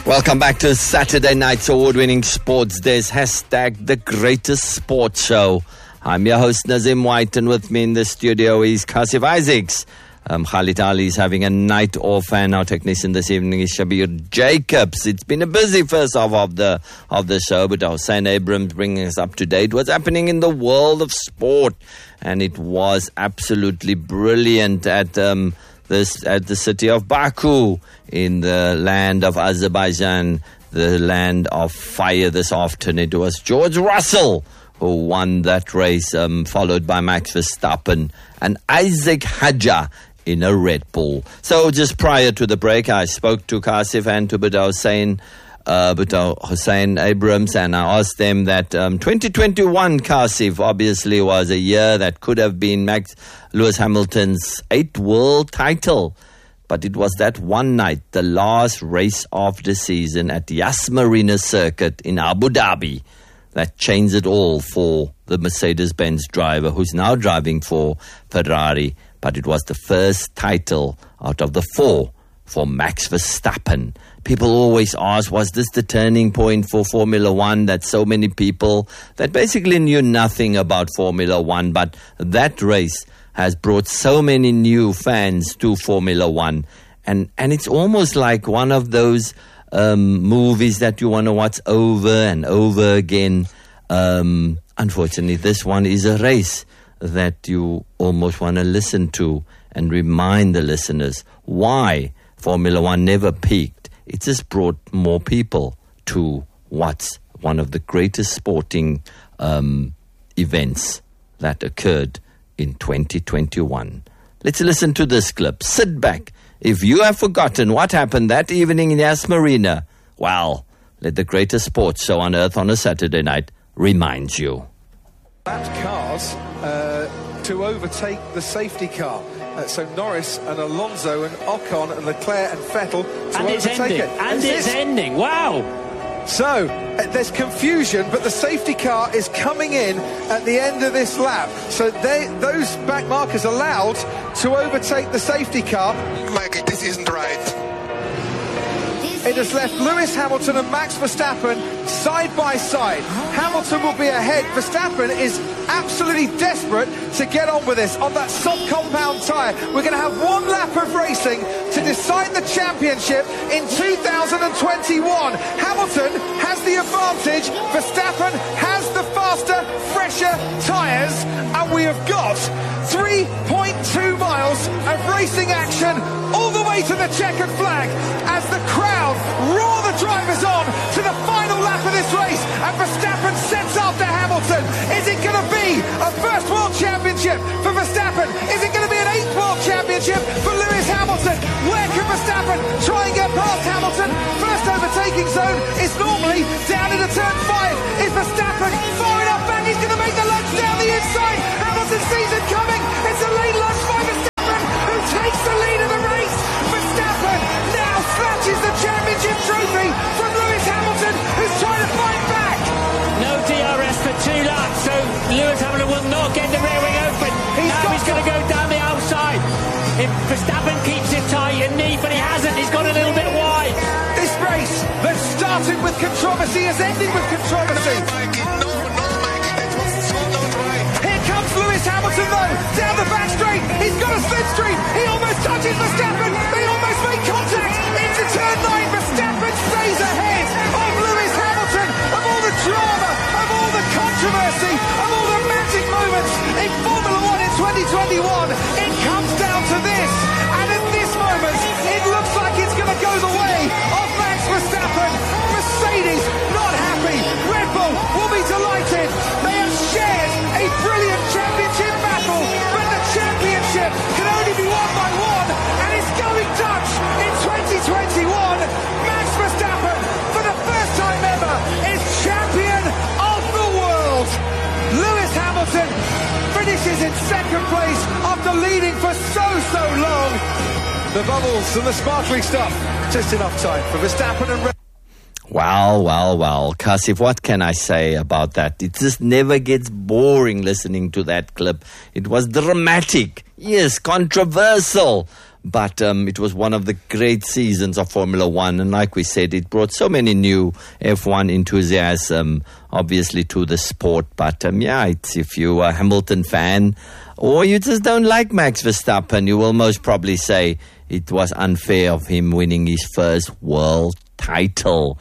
Welcome back to Saturday night's award-winning Sports Days, hashtag the greatest sports show. I'm your host Nazim White, and with me in the studio is Kasif Isaacs. Khalid Ali is having a night off, and our technician this evening is Shabir Jacobs. It's been a busy first half of the show, but Hussein Abrams bringing us up to date what's happening in the world of sport, and it was absolutely brilliant at the city of Baku in the land of Azerbaijan, the land of fire this afternoon. It was George Russell who won that race, followed by Max Verstappen and Isaac Hadjar in a Red Bull. So just prior to the break, I spoke to Kasif and to Hussein Abrams, and I asked them that 2021, Kasif, obviously was a year that could have been Lewis Hamilton's 8th world title. But it was that one night, the last race of the season at Yas Marina Circuit in Abu Dhabi, that changed it all for the Mercedes-Benz driver who's now driving for Ferrari. But it was the first title out of the 4 for Max Verstappen. People always ask, was this the turning point for Formula One, that so many people that basically knew nothing about Formula One, but that race has brought so many new fans to Formula One. And it's almost like one of those movies that you want to watch over and over again. Unfortunately, this one is a race that you almost want to listen to and remind the listeners why Formula One never peaked. It just brought more people to what's one of the greatest sporting events that occurred in 2021. Let's listen to this clip. Sit back. If you have forgotten what happened that evening in Yas Marina, well, let the greatest sports show on earth on a Saturday night remind you. Cars to overtake the safety car. So Norris and Alonso and Ocon and Leclerc and Vettel to overtake it. And it's ending. Wow. So there's confusion, but the safety car is coming in at the end of this lap. So those back markers allowed to overtake the safety car. Michael, this isn't right. It has left Lewis Hamilton and Max Verstappen side by side. Hamilton will be ahead. Verstappen is absolutely desperate to get on with this on that sub-compound tyre. We're going to have one lap of racing to decide the championship in 2021. Hamilton has the advantage. Verstappen has the faster, fresher tyres. And we have got 3.2 miles of racing action all the way to the checkered flag as the crowd roar the drivers on to the final lap of this race, and Verstappen sets after Hamilton. Is it going to be a first world championship for Verstappen? Is it going to be an 8th world championship for Lewis Hamilton? Where can Verstappen try and get past Hamilton? First overtaking zone is normally down into turn 5. Is Verstappen far enough back? He's going to make the lunge down the inside. Hamilton sees it coming. It's a late lunge by Verstappen, who takes the lead of the race. Verstappen now snatches the championship trophy from Lewis Hamilton, who's trying to fight back. No DRS for 2 laps, so Lewis Hamilton will not get the rear wing open. He's going to go down the outside. If Verstappen keeps it tight and neat, but he hasn't, he's got a little bit wide. This race that started with controversy has ended with controversy. No, Michael, that was so not right. Here comes Lewis Hamilton though, down the back straight. He's got a slipstream. He almost touches Verstappen. They almost make contact into turn 9. Verstappen stays ahead of Lewis Hamilton. Of all the drama, of all the controversy, of all the magic moments in Formula One in 2021, it comes down to this. And at this moment, it looks like it's going to go the way of Max Verstappen. Mercedes not happy. Red Bull will be delighted. They have shared a brilliant championship battle, but the championship can only be won by one, and it's going Dutch in 2021. Max Verstappen, for the first time ever, is champion of the world. Lewis Hamilton finishes in second place after leading for so long. The bubbles and the sparkly stuff, just enough time for Verstappen and Red. Well, Kasif, what can I say about that? It just never gets boring listening to that clip. It was dramatic, yes, controversial, But it was one of the great seasons of Formula One. And like we said, it brought so many new F1 enthusiasts, obviously, to the sport. But it's, if you're a Hamilton fan or you just don't like Max Verstappen, you will most probably say it was unfair of him winning his first world title.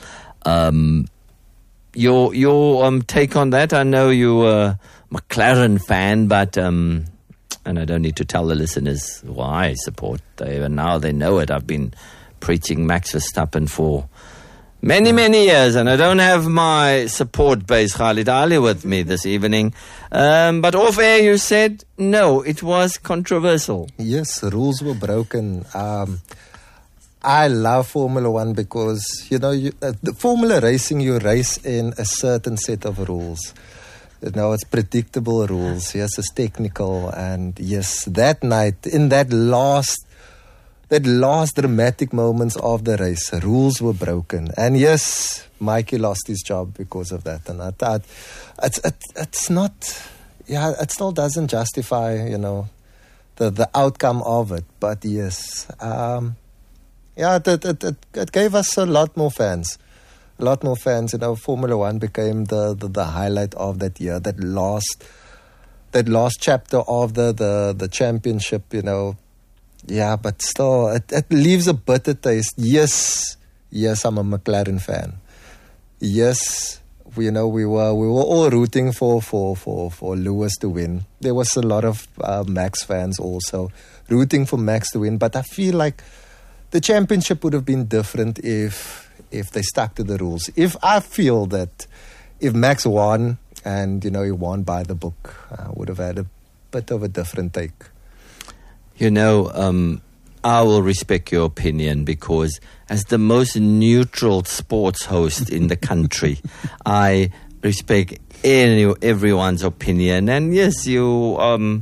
Your take on that? I know you're a McLaren fan, but... and I don't need to tell the listeners why I support. Now they know it. I've been preaching Max Verstappen for many, many years, and I don't have my support base, Khalid Ali, with me this evening. But off air, you said, no, it was controversial. Yes, rules were broken. I love Formula One because, the Formula racing, you race in a certain set of rules. It's predictable rules. Yes, it's technical. And yes, that night, in that last dramatic moments of the race, rules were broken. And yes, Mikey lost his job because of that. And I thought, it's not, it still doesn't justify, the outcome of it. But yes, it gave us a lot more fans. A lot more fans. Formula One became the highlight of that year. That last chapter of the championship. But still, it leaves a bitter taste. Yes, I'm a McLaren fan. Yes, we were all rooting for Lewis to win. There was a lot of Max fans also rooting for Max to win. But I feel like the championship would have been different if they stuck to the rules. I feel that if Max won and, he won by the book, I would have had a bit of a different take. I will respect your opinion because as the most neutral sports host in the country, I respect everyone's opinion. And yes, even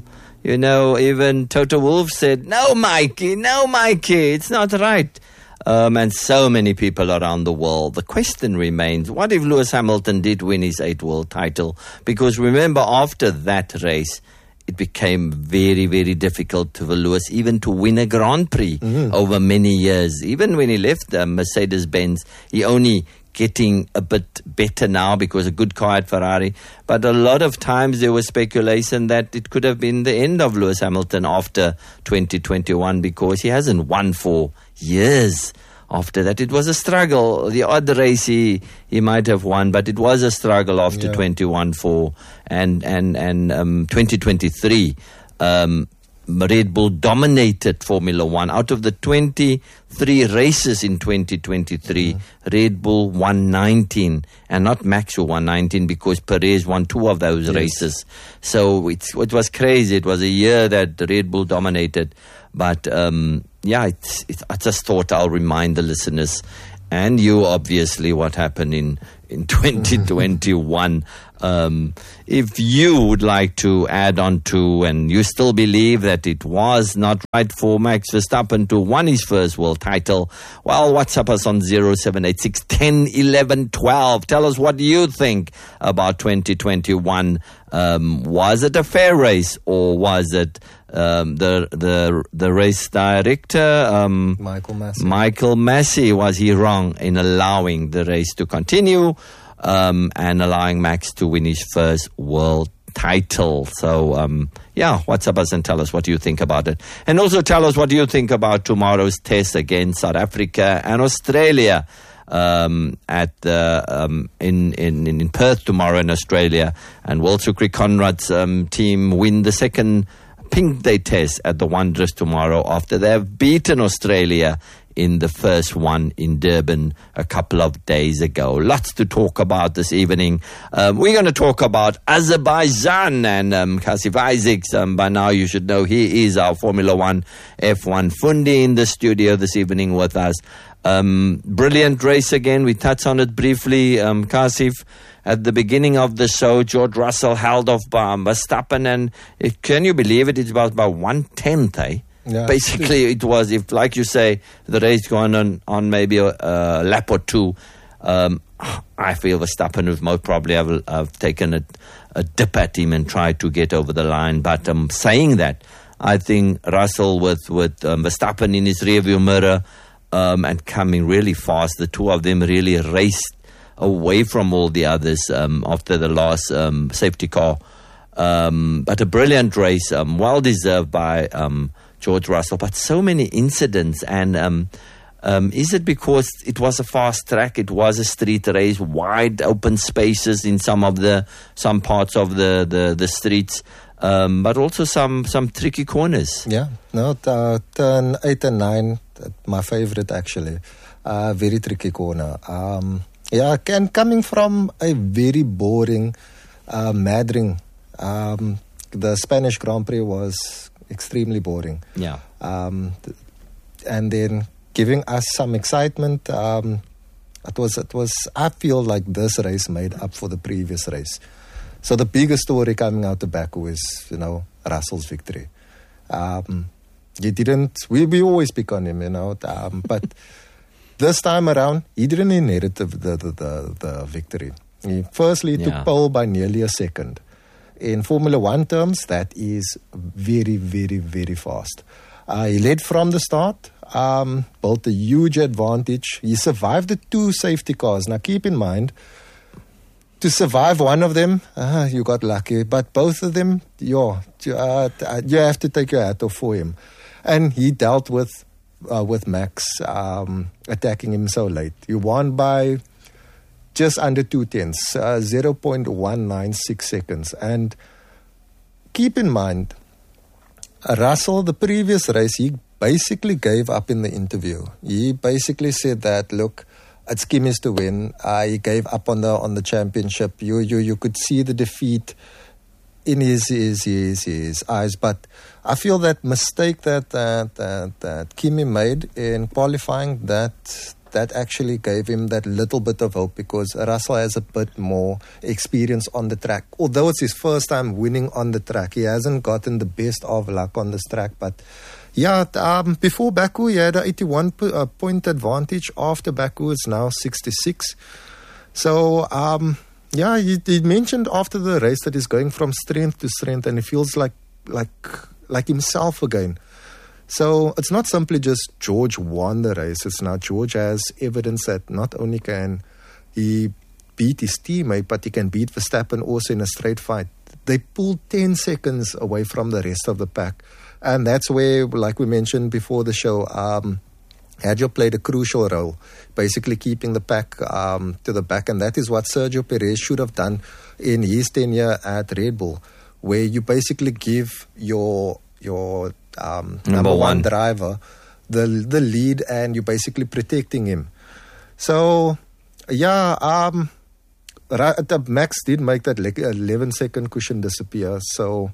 Toto Wolff said, no, Mikey, it's not right. And so many people around the world. The question remains, what if Lewis Hamilton did win his 8th world title? Because remember, after that race, it became very, very difficult for Lewis even to win a Grand Prix over many years. Even when he left Mercedes-Benz, he only getting a bit better now because a good car at Ferrari. But a lot of times there was speculation that it could have been the end of Lewis Hamilton after 2021 because he hasn't won for years. After that, it was a struggle. The odd race he might have won, but it was a struggle after 21-4 and 2023. Red Bull dominated Formula One. Out of the 23 races in 2023, Red Bull won 19, and not Max who won 19 because Perez won 2 of those races. So it was crazy. It was a year that Red Bull dominated. But I just thought I'll remind the listeners and you, obviously, what happened in 2021. If you would like to add on to, and you still believe that it was not right for Max Verstappen to win his first world title, well, WhatsApp us on 0786 10 11 12. Tell us what you think about 2021. Was it a fair race, or was it the race director Michael Massey, was he wrong in allowing the race to continue and allowing Max to win his first world title? So WhatsApp us and tell us what you think about it, and also tell us what you think about tomorrow's test against South Africa and Australia at the in Perth tomorrow in Australia. And will Sukri Conrad's team win the second Pink Day test at the Wanderers tomorrow after they have beaten Australia in the first one in Durban a couple of days ago? Lots to talk about this evening. We're going to talk about Azerbaijan and Kasif Isaacs. By now you should know he is our Formula One F1 Fundi in the studio this evening with us. Brilliant race again. We touched on it briefly, Kasif. At the beginning of the show, George Russell held off Verstappen, and can you believe it? It's about 1/10, eh? Yeah. Basically, it was, if, like you say, the race going on maybe a lap or two, I feel Verstappen would most probably have taken a dip at him and tried to get over the line. But saying that, I think Russell with Verstappen in his rearview mirror and coming really fast. The two of them really raced away from all the others after the last safety car. But a brilliant race, well deserved by George Russell. But so many incidents, and is it because it was a fast track? It was a street race, wide open spaces in some parts of the streets, but also some tricky corners. Yeah, no, turn 8 and 9, my favorite actually. Very tricky corner. Yeah, and coming from a very boring mad ring. The Spanish Grand Prix was extremely boring. Yeah. And then giving us some excitement. It was. I feel like this race made up for the previous race. So the biggest story coming out of Baku is, Russell's victory. We always pick on him, but this time around, he didn't inherit the victory. He firstly took pole by nearly a second. In Formula One terms, that is very, very, very fast. He led from the start, built a huge advantage. He survived the two safety cars. Now, keep in mind, to survive one of them, you got lucky. But both of them, you have to take your hat off for him. And he dealt with Max attacking him so late. He won by just under 2/10, 0.196 seconds. And keep in mind, Russell, the previous race, he basically gave up in the interview. He basically said that, look, it's Kimi's to win. He gave up on the championship. You could see the defeat in his eyes. But I feel that mistake that Kimi made in qualifying, that actually gave him that little bit of hope, because Russell has a bit more experience on the track. Although it's his first time winning on the track, he hasn't gotten the best of luck on this track. But yeah, before Baku, he had an 81 point advantage. After Baku, it's now 66. So, yeah, he mentioned after the race that he's going from strength to strength, and he feels like himself again. So it's not simply just George won the race. It's now George has evidence that not only can he beat his teammate, but he can beat Verstappen also in a straight fight. They pulled 10 seconds away from the rest of the pack. And that's where, like we mentioned before the show, Adjo played a crucial role, basically keeping the pack to the back. And that is what Sergio Perez should have done in his tenure at Red Bull, where you basically give your number one driver the lead, and you're basically protecting him. So, yeah, Max did make that 11-second cushion disappear. So,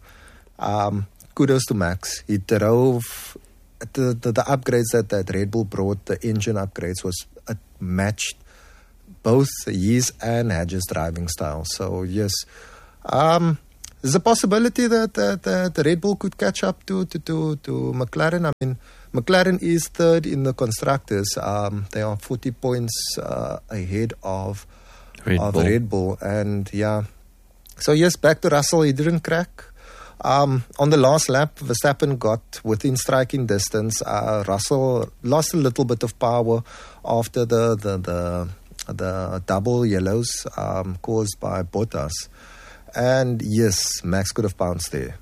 kudos to Max. He drove the upgrades that Red Bull brought, the engine upgrades, was matched both his and Adjo's driving style. So, yes, there's a possibility that Red Bull could catch up to McLaren. I mean, McLaren is third in the constructors. They are 40 points ahead of Red Bull. And yeah, so yes, back to Russell. He didn't crack. On the last lap, Verstappen got within striking distance. Russell lost a little bit of power after the double yellows caused by Bottas. And yes, Max could have bounced there.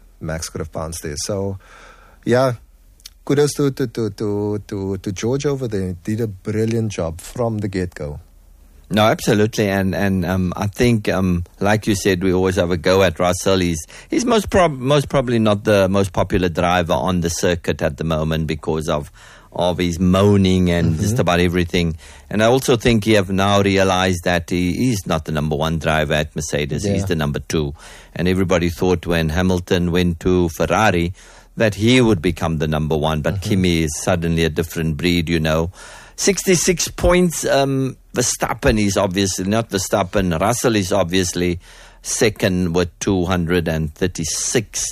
So, yeah, kudos to George over there. Did a brilliant job from the get-go. No, absolutely, and I think, like you said, we always have a go at Russell. He's most probably not the most popular driver on the circuit at the moment because of his moaning and just about everything. And I also think he have now realized that he is not the number one driver at Mercedes. Yeah. He's the number two. And everybody thought when Hamilton went to Ferrari that he would become the number one. But Kimi is suddenly a different breed, 66 points. Verstappen is obviously not Verstappen. Russell is obviously second with 236.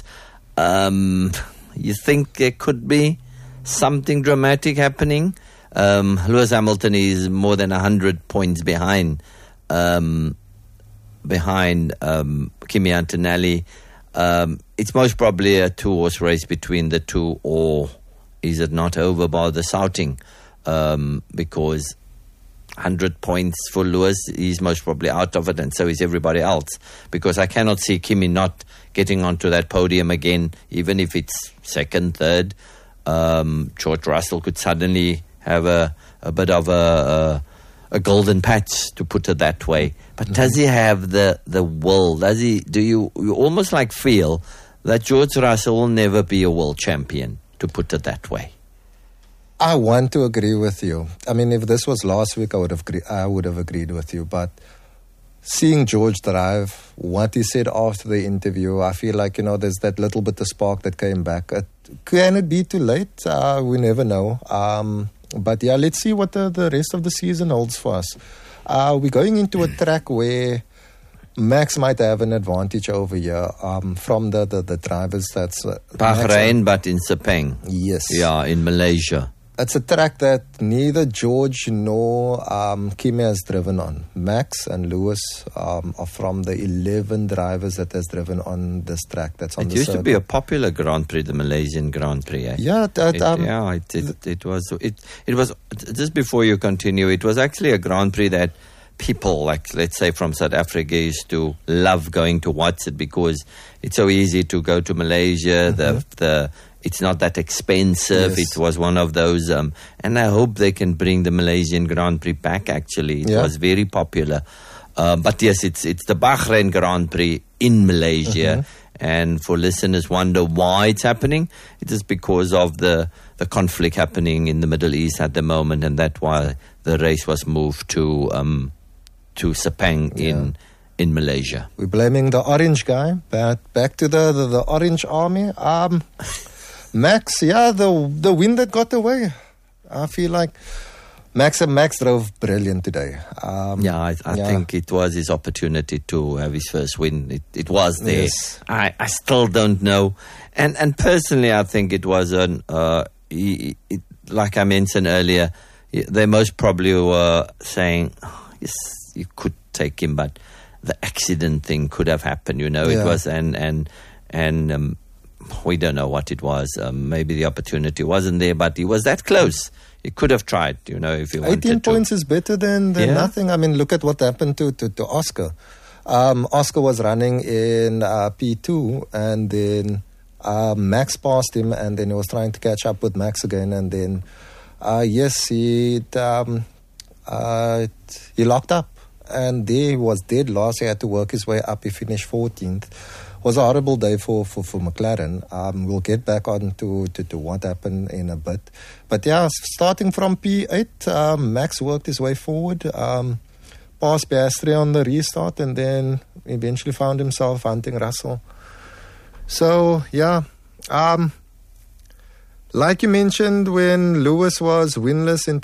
You think there could be something dramatic happening? Lewis Hamilton is more than 100 points behind Kimi Antonelli. it's most probably a 2-horse race between the two, or is it not over by the Souting? Because 100 points for Lewis, he's most probably out of it, and so is everybody else. Because I cannot see Kimi not getting onto that podium again, even if it's second, third. George Russell could suddenly have a bit of a golden patch, to put it that way. But does he have the will? Does he? Do you almost like feel that George Russell will never be a world champion, to put it that way? I want to agree with you. I mean, if this was last week, I would have agreed with you. But seeing George drive, what he said after the interview, I feel like, there's that little bit of spark that came back. Can it be too late? We never know. But yeah, let's see what the rest of the season holds for us. We're going into a track where Max might have an advantage over here from the drivers. That's Bahrain, but in Sepang. Yes. Yeah, in Malaysia. It's a track that neither George nor Kimi has driven on. Max and Lewis are from the 11 drivers that has driven on this track. That's on it the used circuit. To be a popular Grand Prix, the Malaysian Grand Prix. Eh? Yeah, it was. It was just before you continue. It was actually a Grand Prix that people, like, let's say, from South Africa used to love going to watch it, because it's so easy to go to Malaysia. It's not that expensive. Yes. It was one of those, and I hope they can bring the Malaysian Grand Prix back. Actually, it was very popular. But yes, it's the Bahrain Grand Prix in Malaysia. And for listeners wonder why it's happening, it is because of the conflict happening in the Middle East at the moment, and that's why the race was moved to Sepang in Malaysia. We're blaming the orange guy, but back to the orange army. Max, the win that got away. I feel like Max drove brilliant today. I think it was his opportunity to have his first win. It was there. Yes. I still don't know. And personally, I think it was like I mentioned earlier, they most probably were saying, yes, you could take him, but the accident thing could have happened, It was, and we don't know what it was. Maybe the opportunity wasn't there, but he was that close. He could have tried, if he wanted to. 18 points is better than nothing. I mean, look at what happened to Oscar. Oscar was running in P2, and then Max passed him, and then he was trying to catch up with Max again, and then he locked up, and there he was dead last. He had to work his way up. He finished 14th. It was a horrible day for McLaren. We'll get back on to what happened in a bit. But yeah, starting from P8, Max worked his way forward, passed Piastri on the restart, and then eventually found himself hunting Russell. So yeah, like you mentioned, when Lewis was winless in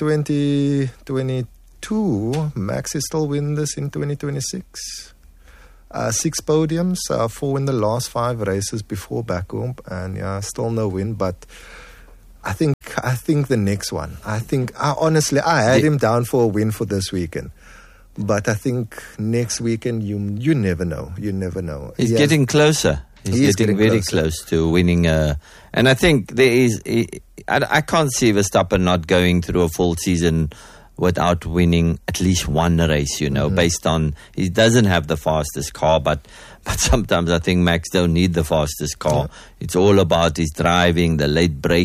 2022, Max is still winless in 2026. 6 podiums, 4 in the last 5 races before Baku, and still no win. But I think the next one. I had him down for a win for this weekend, but I think next weekend you never know. You never know. He's getting closer. He's getting very close to winning. And I think there is. I can't see Verstappen not going through a full season without winning at least one race, based on he doesn't have the fastest car, but sometimes I think Max don't need the fastest car. It's all about his driving, the late break.